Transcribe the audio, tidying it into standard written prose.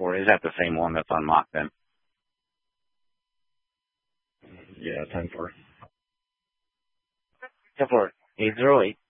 10-4. Is that the same one that's on mock then? Yeah, 10-4. 10-4. 808.